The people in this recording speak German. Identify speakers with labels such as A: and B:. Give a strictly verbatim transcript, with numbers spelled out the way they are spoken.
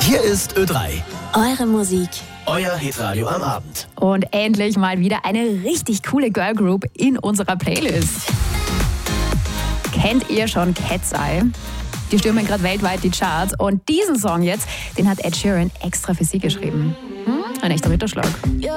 A: Hier ist Ö drei.
B: Eure Musik.
A: Euer Hitradio am Abend.
C: Und endlich mal wieder eine richtig coole Girlgroup in unserer Playlist. Kennt ihr schon Cat's Eye? Die stürmen gerade weltweit die Charts. Und diesen Song jetzt, den hat Ed Sheeran extra für sie geschrieben. Hm? Ein echter Ritterschlag.